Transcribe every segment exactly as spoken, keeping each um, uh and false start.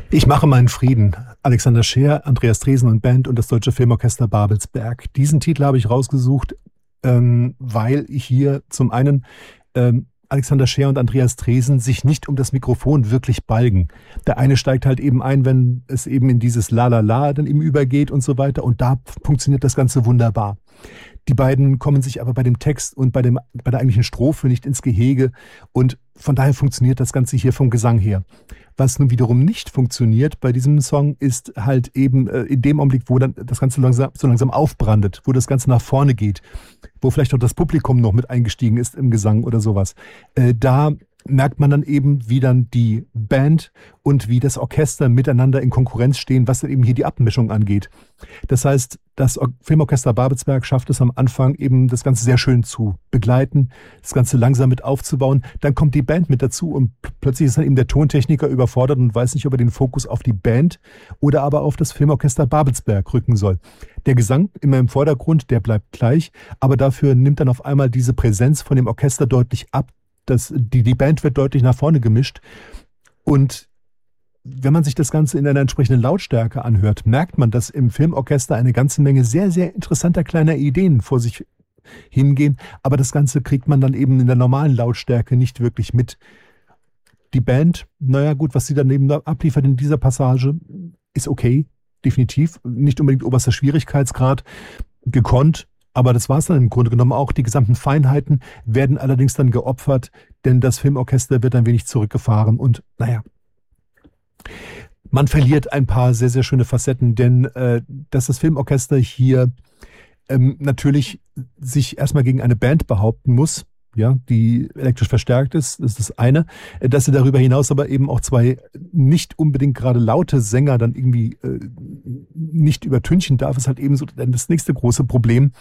Ich mache meinen Frieden. Alexander Scheer, Andreas Dresen und Band und das Deutsche Filmorchester Babelsberg. Diesen Titel habe ich rausgesucht, ähm, weil hier zum einen ähm, Alexander Scheer und Andreas Dresen sich nicht um das Mikrofon wirklich balgen. Der eine steigt halt eben ein, wenn es eben in dieses La La La dann eben übergeht und so weiter. Und da funktioniert das Ganze wunderbar. Die beiden kommen sich aber bei dem Text und bei, dem, bei der eigentlichen Strophe nicht ins Gehege. Und von daher funktioniert das Ganze hier vom Gesang her. Was nun wiederum nicht funktioniert bei diesem Song, ist halt eben äh, in dem Augenblick, wo dann das Ganze langsam, so langsam aufbrandet, wo das Ganze nach vorne geht, wo vielleicht auch das Publikum noch mit eingestiegen ist im Gesang oder sowas. Äh, da merkt man dann eben, wie dann die Band und wie das Orchester miteinander in Konkurrenz stehen, was dann eben hier die Abmischung angeht. Das heißt, das Filmorchester Babelsberg schafft es am Anfang eben das Ganze sehr schön zu begleiten, das Ganze langsam mit aufzubauen. Dann kommt die Band mit dazu und plötzlich ist dann eben der Tontechniker überfordert und weiß nicht, ob er den Fokus auf die Band oder aber auf das Filmorchester Babelsberg rücken soll. Der Gesang immer im Vordergrund, der bleibt gleich, aber dafür nimmt dann auf einmal diese Präsenz von dem Orchester deutlich ab. Das, die, die Band wird deutlich nach vorne gemischt und wenn man sich das Ganze in einer entsprechenden Lautstärke anhört, merkt man, dass im Filmorchester eine ganze Menge sehr, sehr interessanter kleiner Ideen vor sich hingehen, aber das Ganze kriegt man dann eben in der normalen Lautstärke nicht wirklich mit. Die Band, naja gut, was sie daneben abliefert in dieser Passage, ist okay, definitiv, nicht unbedingt oberster Schwierigkeitsgrad, gekonnt. Aber das war es dann im Grunde genommen auch. Die gesamten Feinheiten werden allerdings dann geopfert, denn das Filmorchester wird ein wenig zurückgefahren und naja, man verliert ein paar sehr, sehr schöne Facetten, denn äh, dass das Filmorchester hier ähm, natürlich sich erstmal gegen eine Band behaupten muss, ja, die elektrisch verstärkt ist, ist das eine. Dass sie darüber hinaus aber eben auch zwei nicht unbedingt gerade laute Sänger dann irgendwie äh, nicht übertünchen darf, ist halt eben so dann das nächste große Problem.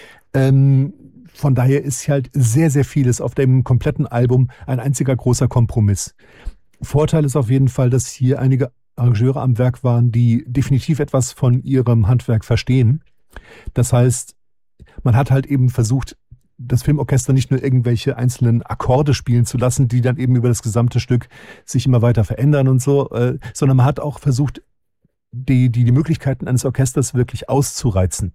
Ähm, von daher ist halt sehr, sehr vieles auf dem kompletten Album ein einziger großer Kompromiss. Vorteil ist auf jeden Fall, dass hier einige Arrangeure am Werk waren, die definitiv etwas von ihrem Handwerk verstehen. Das heißt, man hat halt eben versucht, das Filmorchester nicht nur irgendwelche einzelnen Akkorde spielen zu lassen, die dann eben über das gesamte Stück sich immer weiter verändern und so, äh, sondern man hat auch versucht, die, die, die Möglichkeiten eines Orchesters wirklich auszureizen.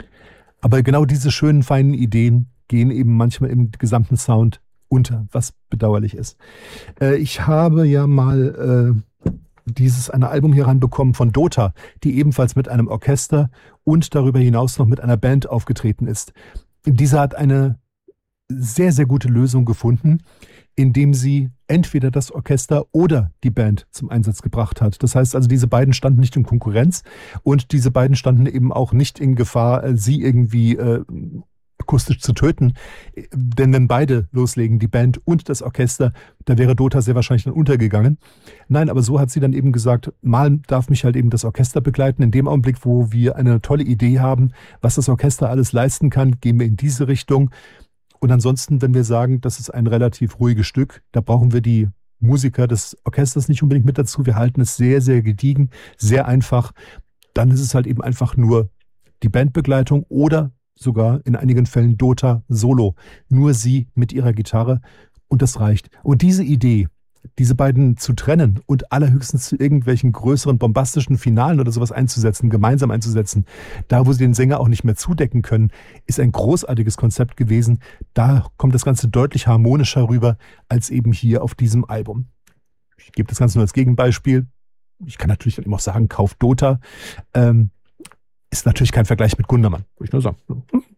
Aber genau diese schönen, feinen Ideen gehen eben manchmal im gesamten Sound unter, was bedauerlich ist. Äh, ich habe ja mal äh, dieses eine Album hier reinbekommen von Dota, die ebenfalls mit einem Orchester und darüber hinaus noch mit einer Band aufgetreten ist. Dieser hat eine sehr, sehr gute Lösung gefunden, indem sie entweder das Orchester oder die Band zum Einsatz gebracht hat. Das heißt also, diese beiden standen nicht in Konkurrenz und diese beiden standen eben auch nicht in Gefahr, sie irgendwie äh, akustisch zu töten. Denn wenn beide loslegen, die Band und das Orchester, da wäre Dota sehr wahrscheinlich dann untergegangen. Nein, aber so hat sie dann eben gesagt, mal darf mich halt eben das Orchester begleiten. In dem Augenblick, wo wir eine tolle Idee haben, was das Orchester alles leisten kann, gehen wir in diese Richtung. Und ansonsten, wenn wir sagen, das ist ein relativ ruhiges Stück, da brauchen wir die Musiker des Orchesters nicht unbedingt mit dazu. Wir halten es sehr, sehr gediegen, sehr einfach. Dann ist es halt eben einfach nur die Bandbegleitung oder sogar in einigen Fällen Dota solo. Nur sie mit ihrer Gitarre und das reicht. Und diese Idee, diese beiden zu trennen und allerhöchstens zu irgendwelchen größeren bombastischen Finalen oder sowas einzusetzen, gemeinsam einzusetzen, da wo sie den Sänger auch nicht mehr zudecken können, ist ein großartiges Konzept gewesen. Da kommt das Ganze deutlich harmonischer rüber als eben hier auf diesem Album. Ich gebe das Ganze nur als Gegenbeispiel. Ich kann natürlich dann immer auch sagen, kauft Dota. Ähm, Ist natürlich kein Vergleich mit Gundermann, würde ich nur sagen.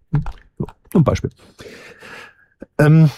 So, ein Beispiel. Ähm,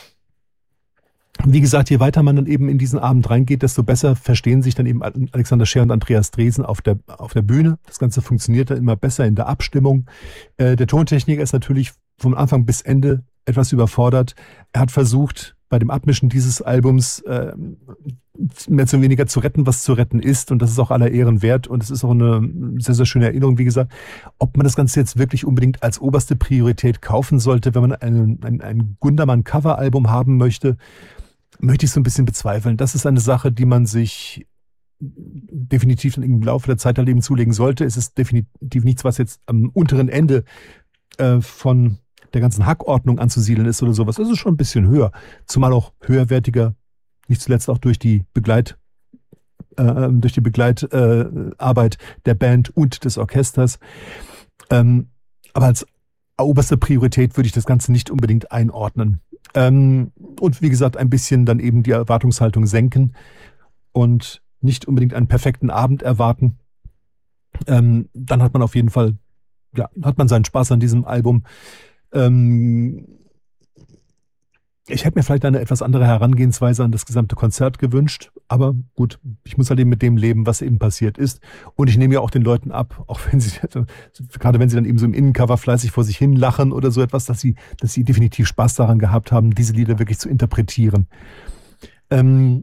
wie gesagt, je weiter man dann eben in diesen Abend reingeht, desto besser verstehen sich dann eben Alexander Scheer und Andreas Dresen auf der, auf der Bühne. Das Ganze funktioniert dann immer besser in der Abstimmung. Äh, der Tontechniker ist natürlich vom Anfang bis Ende etwas überfordert. Er hat versucht, bei dem Abmischen dieses Albums äh, mehr oder weniger zu retten, was zu retten ist. Und das ist auch aller Ehren wert. Und es ist auch eine sehr, sehr schöne Erinnerung, wie gesagt. Ob man das Ganze jetzt wirklich unbedingt als oberste Priorität kaufen sollte, wenn man ein, ein, ein Gundermann-Cover-Album haben möchte, möchte ich so ein bisschen bezweifeln. Das ist eine Sache, die man sich definitiv im Laufe der Zeit halt eben zulegen sollte. Es ist definitiv nichts, was jetzt am unteren Ende äh, von der ganzen Hackordnung anzusiedeln ist oder sowas. Das ist schon ein bisschen höher. Zumal auch höherwertiger, nicht zuletzt auch durch die Begleitarrangements äh, durch die Begleitarbeit äh, der Band und des Orchesters. Ähm, aber als oberste Priorität würde ich das Ganze nicht unbedingt einordnen. Ähm, und wie gesagt, ein bisschen dann eben die Erwartungshaltung senken und nicht unbedingt einen perfekten Abend erwarten. Ähm, dann hat man auf jeden Fall, ja, hat man seinen Spaß an diesem Album. Ähm, ich hätte mir vielleicht eine etwas andere Herangehensweise an das gesamte Konzert gewünscht, aber gut, ich muss halt eben mit dem leben, was eben passiert ist. Und ich nehme ja auch den Leuten ab, auch wenn sie, gerade wenn sie dann eben so im Innencover fleißig vor sich hin lachen oder so etwas, dass sie, dass sie definitiv Spaß daran gehabt haben, diese Lieder wirklich zu interpretieren. Ähm,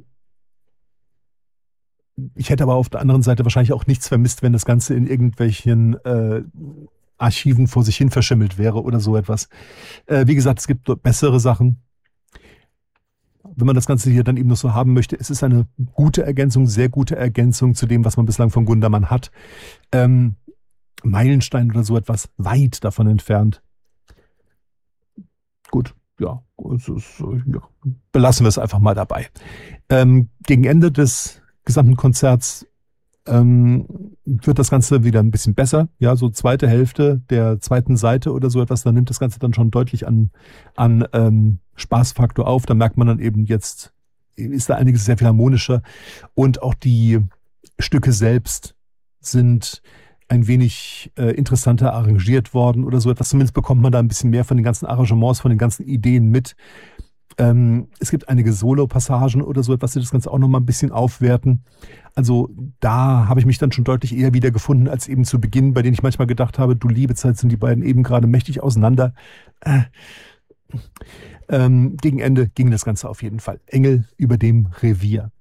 ich hätte aber auf der anderen Seite wahrscheinlich auch nichts vermisst, wenn das Ganze in irgendwelchen äh, Archiven vor sich hin verschimmelt wäre oder so etwas. Äh, wie gesagt, es gibt bessere Sachen. Wenn man das Ganze hier dann eben noch so haben möchte, es ist eine gute Ergänzung, sehr gute Ergänzung zu dem, was man bislang von Gundermann hat. Ähm, Meilenstein oder so etwas weit davon entfernt. Gut, ja, es ist, ja belassen wir es einfach mal dabei. Ähm, gegen Ende des gesamten Konzerts ähm, wird das Ganze wieder ein bisschen besser. Ja, so zweite Hälfte der zweiten Seite oder so etwas, da nimmt das Ganze dann schon deutlich an, an ähm, Spaßfaktor auf. Da merkt man dann eben jetzt, ist da einiges sehr viel harmonischer und auch die Stücke selbst sind ein wenig äh, interessanter arrangiert worden oder so etwas. Zumindest bekommt man da ein bisschen mehr von den ganzen Arrangements, von den ganzen Ideen mit. Ähm, es gibt einige Solo-Passagen oder so etwas, die das Ganze auch nochmal ein bisschen aufwerten. Also da habe ich mich dann schon deutlich eher wieder gefunden als eben zu Beginn, bei denen ich manchmal gedacht habe, du liebe Zeit, sind die beiden eben gerade mächtig auseinander. Äh, ähm, gegen Ende ging das Ganze auf jeden Fall. Engel über dem Revier.